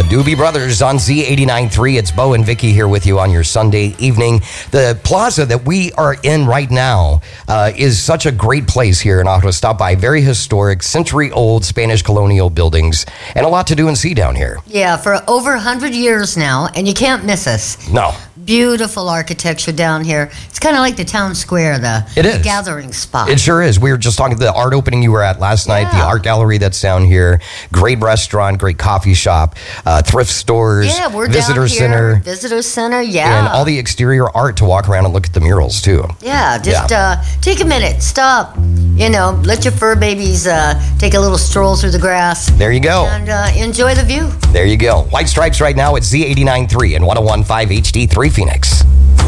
Doobie Brothers on Z89.3. It's Bo and Vicky here with you on your Sunday evening. The plaza that we are in right now is such a great place here in Ottawa. Stop by. Very historic, century-old Spanish colonial buildings, and a lot to do and see down here. Yeah, for over 100 years now, and you can't miss us. No. Beautiful architecture down here. It's kind of like the town square, the gathering spot. It sure is. We were just talking to the art opening you were at last night, the art gallery that's down here. Great restaurant, great coffee shop, thrift stores, we're visitor down here, center. Visitor center, And all the exterior art to walk around and look at the murals, too. Yeah, just take a minute, stop, let your fur babies take a little stroll through the grass. There you go. And enjoy the view. There you go. White Stripes right now at Z89.3 and 101.5 HD3 Phoenix.